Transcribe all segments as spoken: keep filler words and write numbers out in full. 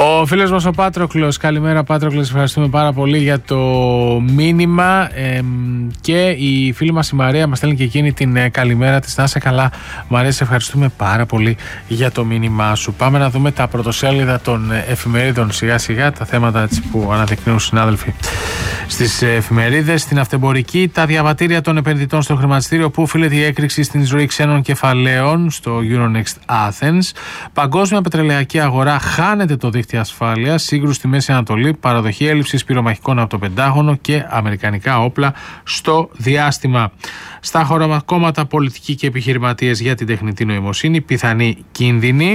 Ο φίλος μας ο Πάτροκλος, καλημέρα Πάτροκλος, ευχαριστούμε πάρα πολύ για το μήνυμα ε, και η φίλη μας η Μαρία μας στέλνει και εκείνη την ε, καλημέρα της. Να είσαι καλά Μαρία, σε ευχαριστούμε πάρα πολύ για το μήνυμά σου. Πάμε να δούμε τα πρωτοσέλιδα των εφημερίδων σιγά σιγά, τα θέματα έτσι, που αναδεικνύουν συνάδελφοι στις εφημερίδες. Στην αυτεμπορική, τα διαβατήρια των επενδυτών στο χρηματιστήριο που οφείλεται η έκρηξη στην εισρωή ξένων κεφαλαίων στο Euronext Athens. Παγκόσμια πετρελαϊκή αγορά, χάνεται το δίκτυο ασφάλειας, σύγκρουση στη Μέση Ανατολή, παραδοχή έλλειψης πυρομαχικών από το Πεντάγωνο και αμερικανικά όπλα στο διάστημα. Στα χωροκόμματα, πολιτικοί και επιχειρηματίες για την τεχνητή νοημοσύνη, πιθανή κίνδυνη.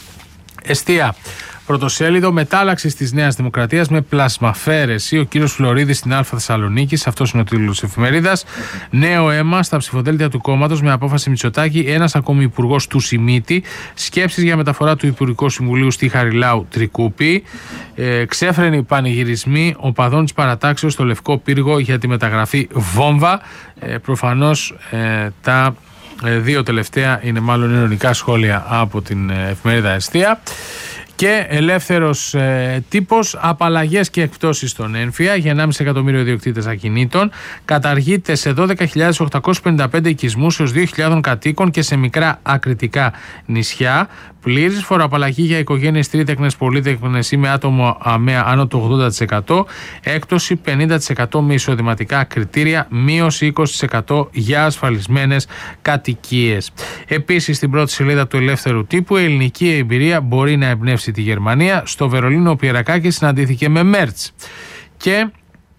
Εστία. Πρωτοσέλιδο, μετάλλαξη της Νέας Δημοκρατίας με πλασμαφέρεση. Ο κύριος Φλωρίδης στην Α Θεσσαλονίκης, αυτός είναι ο τίτλος της εφημερίδας. Νέο αίμα στα ψηφοδέλτια του κόμματος με απόφαση Μητσοτάκη. Ένας ακόμη υπουργός του Σιμίτη. Σκέψεις για μεταφορά του Υπουργικού Συμβουλίου στη Χαριλάου Τρικούπη. Ε, ξέφρενοι πανηγυρισμοί οπαδών της παρατάξεως στο Λευκό Πύργο για τη μεταγραφή βόμβα. Ε, προφανώς ε, τα ε, δύο τελευταία είναι μάλλον ειρωνικά σχόλια από την ε, εφημερίδα Εστία. Και ελεύθερος ε, τύπος, απαλλαγές και εκπτώσεις στον έμφυα για ενάμιση εκατομμύριο ιδιοκτήτες ακινήτων. Καταργείται σε δώδεκα χιλιάδες οκτακόσιους πενήντα πέντε οικισμούς έως δύο χιλιάδες κατοίκων και σε μικρά ακριτικά νησιά. Πλήρης φοροαπαλλαγή για οικογένειες τρίτεκνες, πολύτεκνες ή με άτομο αμαία άνω το ογδόντα τοις εκατό. Έκπτωση πενήντα τοις εκατό με εισοδηματικά κριτήρια. Μείωση είκοσι τοις εκατό για ασφαλισμένες κατοικίες. Επίσης, στην πρώτη σελίδα του ελεύθερου τύπου, η ελληνική εμπειρία μπορεί να εμπνεύσει τη Γερμανία. Στο Βερολίνο ο Πιερακάκης συναντήθηκε με Μέρτς. Και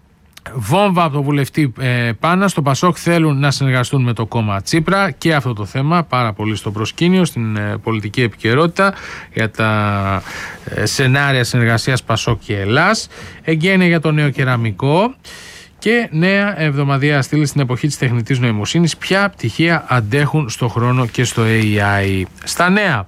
βόμβα από το βουλευτή ε, Πάνα. Στο Πασόκ θέλουν να συνεργαστούν με το κόμμα Τσίπρα και αυτό το θέμα πάρα πολύ στο προσκήνιο στην ε, πολιτική επικαιρότητα για τα ε, σενάρια συνεργασίας Πασόκ και Ελλάς. Εγγένεια για το νέο κεραμικό και νέα εβδομαδιαία στήλη στην εποχή της τεχνητής νοημοσύνης. Ποια πτυχία αντέχουν στο χρόνο και στο έι άι. Στα νέα.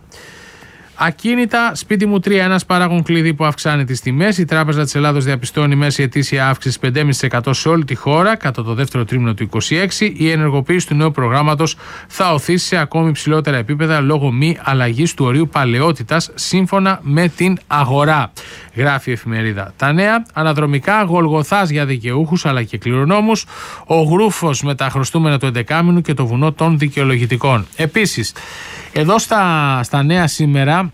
Ακίνητα, σπίτι μου τρία, ένας παράγων κλειδί που αυξάνει τις τιμές. Η Τράπεζα της Ελλάδος διαπιστώνει μέση ετήσια αύξηση πέντε κόμμα πέντε τοις εκατό σε όλη τη χώρα κατά το δεύτερο τρίμηνο του είκοσι έξι. Η ενεργοποίηση του νέου προγράμματος θα οθήσει σε ακόμη ψηλότερα επίπεδα λόγω μη αλλαγής του ορίου παλαιότητας σύμφωνα με την αγορά. Γράφει η εφημερίδα. Τα νέα, αναδρομικά γολγοθάς για δικαιούχους αλλά και κληρονόμους. Ο γρούφος με τα χρωστούμενα του εντεκάμινου και το βουνό των δικαιολογητικών. Επίσης, εδώ στα, στα νέα σήμερα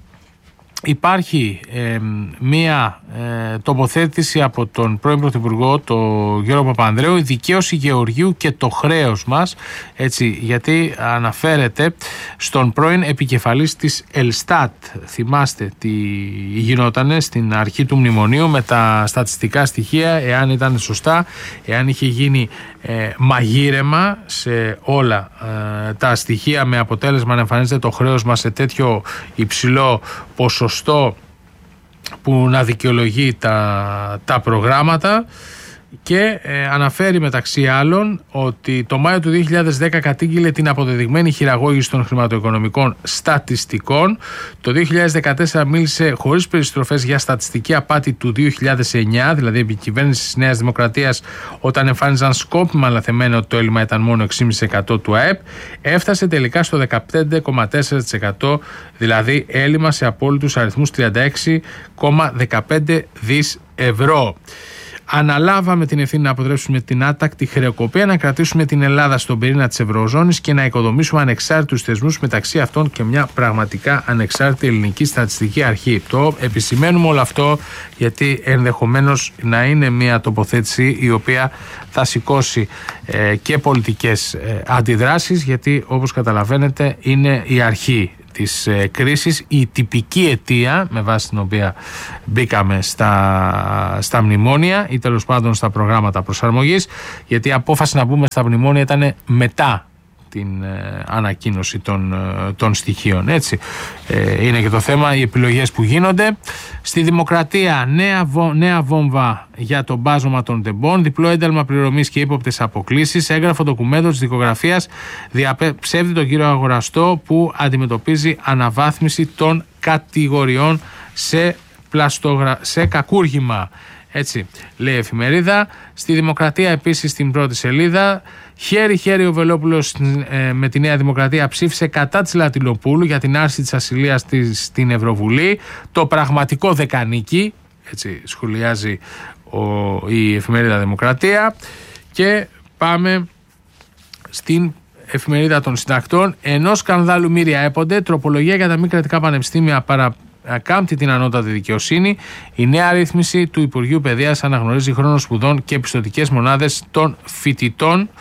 υπάρχει ε, μία ε, τοποθέτηση από τον πρώην Πρωθυπουργό, τον Γιώργο Παπανδρέου, η δικαίωση Γεωργίου και το χρέος μας, έτσι, γιατί αναφέρεται στον πρώην επικεφαλής της Ελστάτ. Θυμάστε τι γινότανε στην αρχή του μνημονίου με τα στατιστικά στοιχεία, εάν ήταν σωστά, εάν είχε γίνει ε, μαγείρεμα σε όλα ε, τα στοιχεία με αποτέλεσμα να εμφανίζεται το χρέος μας σε τέτοιο υψηλό ποσοστό που να δικαιολογεί τα, τα προγράμματα. Και ε, αναφέρει μεταξύ άλλων ότι το Μάιο του δύο χιλιάδες δέκα κατήγγειλε την αποδεδειγμένη χειραγώγηση των χρηματοοικονομικών στατιστικών. Το δύο χιλιάδες δεκατέσσερα μίλησε χωρίς περιστροφές για στατιστική απάτη του δύο χιλιάδες εννιά, δηλαδή επί κυβέρνηση της Νέας Δημοκρατίας, όταν εμφάνιζαν σκόπιμα λαθεμένο ότι το έλλειμμα ήταν μόνο έξι κόμμα πέντε τοις εκατό του ΑΕΠ. Έφτασε τελικά στο δεκαπέντε κόμμα τέσσερα τοις εκατό, δηλαδή έλλειμμα σε απόλυτους αριθμούς τριάντα έξι κόμμα δεκαπέντε δισεκατομμύρια ευρώ. Αναλάβαμε την ευθύνη να αποτρέψουμε την άτακτη χρεοκοπία, να κρατήσουμε την Ελλάδα στον πυρήνα της Ευρωζώνης και να οικοδομήσουμε ανεξάρτητους θεσμούς, μεταξύ αυτών και μια πραγματικά ανεξάρτητη ελληνική στατιστική αρχή. Το επισημαίνουμε όλο αυτό γιατί ενδεχομένως να είναι μια τοποθέτηση η οποία θα σηκώσει ε, και πολιτικές ε, αντιδράσεις, γιατί όπως καταλαβαίνετε είναι η αρχή της ε, κρίσης, η τυπική αιτία με βάση την οποία μπήκαμε στα, στα μνημόνια ή τέλος πάντων στα προγράμματα προσαρμογής, γιατί η απόφαση να μπούμε στα μνημόνια ήταν μετά την ε, ανακοίνωση των, ε, των στοιχείων, έτσι. Ε, είναι και το θέμα, οι επιλογές που γίνονται. Στη Δημοκρατία, νέα, βο, νέα βόμβα για το μπάζωμα των τεμπών, διπλό ένταλμα πληρωμής και ύποπτες αποκλήσεις, έγγραφο ντοκουμέντο της δικογραφίας διαψεύδει τον κύριο Αγοραστό που αντιμετωπίζει αναβάθμιση των κατηγοριών σε, πλαστογρα... σε κακούργημα. Έτσι λέει η εφημερίδα. Στη Δημοκρατία επίσης στην πρώτη σελίδα, Χέρι-χέρι ο Βελόπουλος ε, με τη Νέα Δημοκρατία ψήφισε κατά της Λατινοπούλου για την άρση της ασυλίας της στην Ευρωβουλή. Το πραγματικό δεκανίκι, έτσι σχολιάζει ο, η εφημερίδα Δημοκρατία. Και πάμε στην εφημερίδα των συντακτών. Ενώ σκανδάλου μοίρια έπονται, τροπολογία για τα μη κρατικά πανεπιστήμια παρακάμπτει την ανώτατη δικαιοσύνη. Η νέα ρύθμιση του Υπουργείου Παιδείας αναγνωρίζει χρόνο σπουδών και πιστωτικές μονάδες των φοιτητών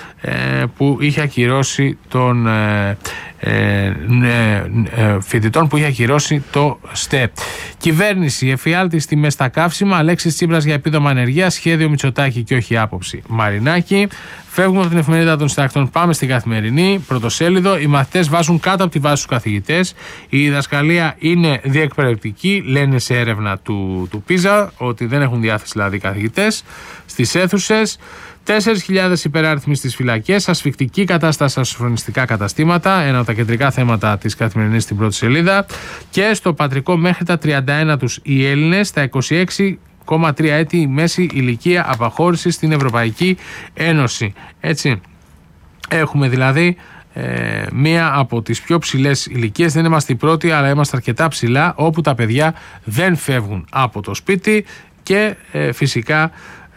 ε, που είχε ακυρώσει τον ε, ε, ε, ε, φοιτητών που είχε ακυρώσει το ΣΤΕ. Κυβέρνηση, εφιάλτης τιμές στα καύσιμα, Αλέξης Τσίπρας για επίδομα ανεργίας, σχέδιο Μητσοτάκη και όχι άποψη Μαρινάκη. Φεύγουμε από την εφημερίδα των συντακτών, πάμε στην Καθημερινή, πρωτοσέλιδο. Οι μαθητές βάζουν κάτω από τη βάση τους καθηγητές. Η διδασκαλία είναι διεκπαιδευτική, λένε σε έρευνα του, του Πίζα, ότι δεν έχουν διάθεση δηλαδή καθηγητές στις αίθουσες. τέσσερις χιλιάδες υπεράριθμοι στις φυλακές, ασφικτική κατάσταση στα σοφρονιστικά καταστήματα, ένα από τα κεντρικά θέματα της Καθημερινής στην πρώτη σελίδα. Και στο πατρικό μέχρι τα τριάντα ένα τους οι Έλληνες, στα είκοσι έξι κόμμα τρία έτη η μέση ηλικία απαχώρησης στην Ευρωπαϊκή Ένωση. Έτσι, έχουμε δηλαδή ε, μία από τις πιο ψηλές ηλικίες, δεν είμαστε οι πρώτοι αλλά είμαστε αρκετά ψηλά, όπου τα παιδιά δεν φεύγουν από το σπίτι και ε, φυσικά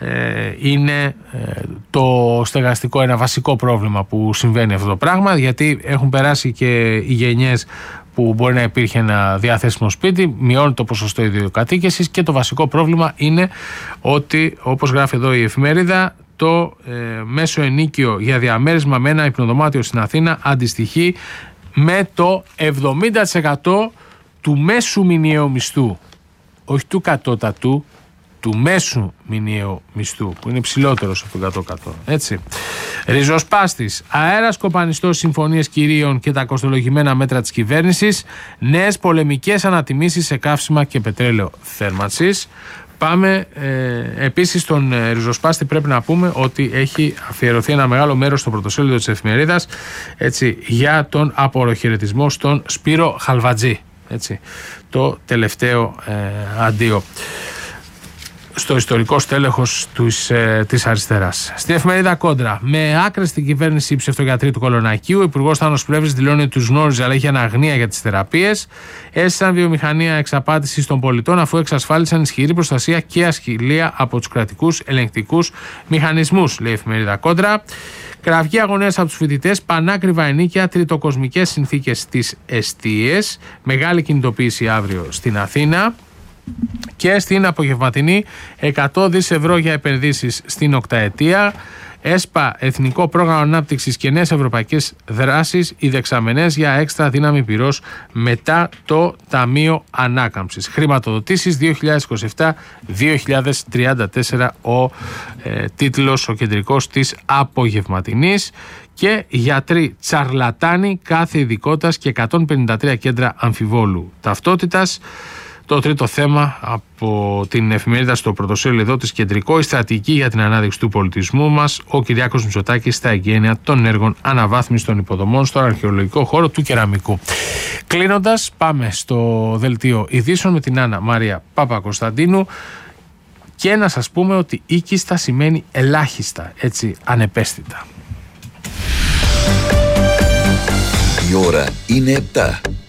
ε, είναι ε, το στεγαστικό ένα βασικό πρόβλημα που συμβαίνει αυτό το πράγμα, γιατί έχουν περάσει και οι γενιές που μπορεί να υπήρχε ένα διαθέσιμο σπίτι, μειώνει το ποσοστό ιδιοκατοίκησης και το βασικό πρόβλημα είναι ότι, όπως γράφει εδώ η εφημερίδα, το ε, μέσο ενίκιο για διαμέρισμα με ένα υπνοδωμάτιο στην Αθήνα αντιστοιχεί με το εβδομήντα τοις εκατό του μέσου μηνιαίου μισθού, όχι του κατώτατου, του μέσου μηνιαίου μισθού, που είναι ψηλότερος από το εκατό. Έτσι. Ριζοσπάστης. Αέρας κοπανιστός, συμφωνίες κυρίων και τα κοστολογημένα μέτρα της κυβέρνησης. Νέες πολεμικές ανατιμήσεις σε καύσιμα και πετρέλαιο θέρμανσης. Πάμε ε, επίσης στον ε, Ριζοσπάστη, πρέπει να πούμε ότι έχει αφιερωθεί ένα μεγάλο μέρος στο πρωτοσέλιδο της εφημερίδας, έτσι, για τον απορροχαιρετισμό στον Σπύρο Χαλβατζή. Έτσι, το τελευταίο ε, αντίο στο ιστορικό στέλεχος της, ε, της αριστεράς. Στην εφημερίδα Κόντρα, με άκρες στην κυβέρνηση ψευτογιατρή του Κολονακίου, ο υπουργός Θάνος Πλεύρης δηλώνει ότι τους γνώριζε αλλά είχε αναγνία για τις θεραπείες. Έστησαν βιομηχανία εξαπάτησης των πολιτών αφού εξασφάλισαν ισχυρή προστασία και ασχηλία από τους κρατικούς ελεγκτικούς μηχανισμούς, λέει η εφημερίδα Κόντρα. Κραυγή αγωνίας από τους φοιτητές, πανάκριβα ενίκια, τριτοκοσμικές συνθήκες στις εστίες. Μεγάλη κινητοποίηση αύριο στην Αθήνα. Και στην απογευματινή, εκατό δισεκατομμύρια ευρώ για επενδύσεις στην οκταετία. ΕΣΠΑ, Εθνικό Πρόγραμμα Ανάπτυξης και νέες ευρωπαϊκές δράσεις, οι δεξαμενές για έξτρα δύναμη πυρός μετά το Ταμείο Ανάκαμψης. Χρηματοδοτήσεις δύο χιλιάδες είκοσι επτά με δύο χιλιάδες τριάντα τέσσερα, ο ε, τίτλος, ο κεντρικός της απογευματινής. Και γιατροί τσαρλατάνοι κάθε ειδικότητας και εκατόν πενήντα τρία κέντρα αμφιβόλου ταυτότητας. Το τρίτο θέμα από την εφημερίδα στο πρωτοσέλιδο της κεντρικό, η στρατηγική για την ανάδειξη του πολιτισμού μας, ο Κυριάκος Μητσοτάκης στα εγγένεια των έργων αναβάθμισης των υποδομών στον αρχαιολογικό χώρο του Κεραμικού. Κλείνοντας, πάμε στο δελτίο ειδήσεων με την Άννα Μαρία Παπακοσταντίνου και να σας πούμε ότι οίκιστα σημαίνει ελάχιστα, έτσι, ανεπαίσθητα. Η ώρα είναι επτά.